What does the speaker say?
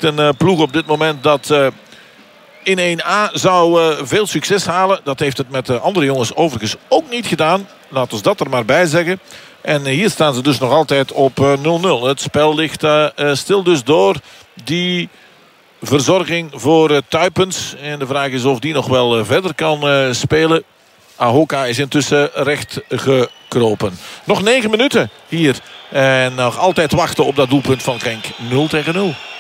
echt een ploeg op dit moment dat in 1A zou veel succes halen. Dat heeft het met de andere jongens overigens ook niet gedaan. Laten we dat er maar bij zeggen. En hier staan ze dus nog altijd op 0-0. Het spel ligt stil dus door die verzorging voor Tuipens. En de vraag is of die nog wel verder kan spelen. Ahoka is intussen recht gekropen. Nog 9 minuten hier. En nog altijd wachten op dat doelpunt van Genk. 0-0.